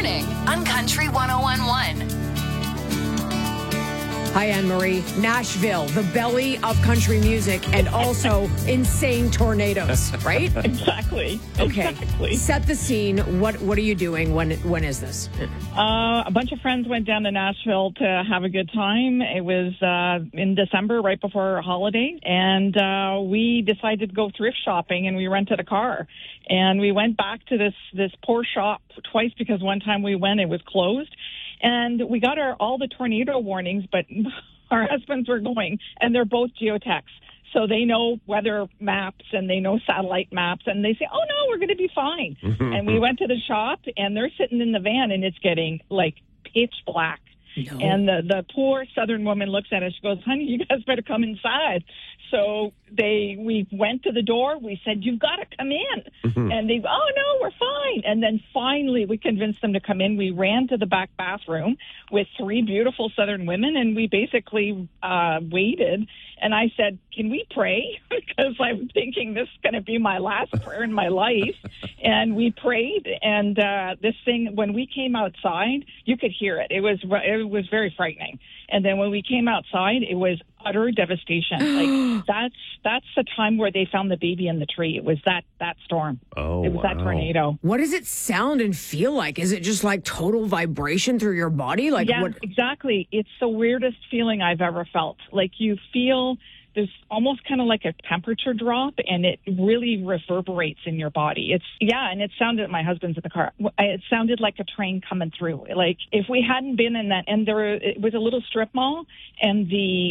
morning on Country 101.1. Hi, Anne-Marie. Nashville, the belly of country music, and also insane tornadoes, right? Exactly. Okay. Exactly. Set the scene. What are you doing? When is this? A bunch of friends went down to Nashville to have a good time. It was in December, right before our holiday, and we decided to go thrift shopping, and we rented a car. And we went back to this poor shop twice because one time we went, it was closed. And we got all the tornado warnings, but our husbands were going, and they're both geotechs. So they know weather maps and they know satellite maps, and they say, oh, no, we're going to be fine. And we went to the shop, and they're sitting in the van, and it's getting, like, pitch black. No. And the poor Southern woman looks at us. She goes, honey, you guys better come inside. So we went to the door. We said, you've got to come in. And they, oh, no, we're fine. And then finally we convinced them to come in. We ran to the back bathroom with three beautiful Southern women, and we basically waited. And I said, can we pray? Because I'm thinking this is going to be my last prayer in my life. And we prayed. And this thing, when we came outside, you could hear it. It was very frightening. And then when we came outside, it was utter devastation. Like that's the time where they found the baby in the tree. It was that storm. Oh, it was that tornado. What does it sound and feel like? Is it just like total vibration through your body? Like, yeah, what? Exactly. It's the weirdest feeling I've ever felt. Like you feel there's almost kind of like a temperature drop, and it really reverberates in your body. And it sounded, my husband's in the car, it sounded like a train coming through. Like if we hadn't been in that, and it was a little strip mall, and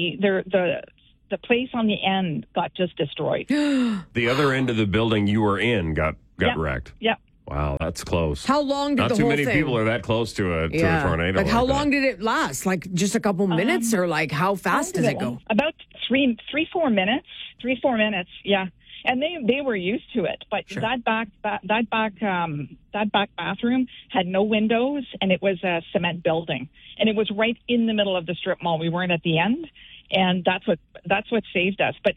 the place on the end got just destroyed. The other end of the building you were in got wrecked. Yeah. Wow, that's close. How long did Not the too whole many thing? people are that close to a tornado. Like how long did it last? Like just a couple minutes, or like how fast does it go? About 3-4 minutes. 3-4 minutes. Yeah. And they were used to it, but Sure. that back bathroom had no windows, and it was a cement building, and it was right in the middle of the strip mall. We weren't at the end, and that's what saved us. But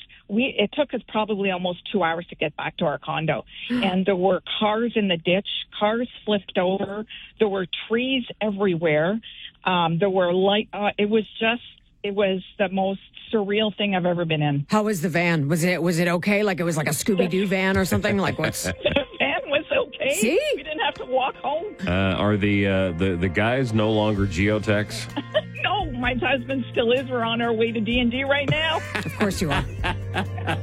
it took us probably almost 2 hours to get back to our condo, and there were cars in the ditch, cars flipped over, there were trees everywhere, there were it was the most surreal thing I've ever been in. How was the van? Was it okay? Like it was like a Scooby-Doo van or something? Like what's? The van was okay. See? We didn't have to walk home. Are the guys no longer geotechs? No, my husband still is. We're on our way to D&D right now. Of course you are.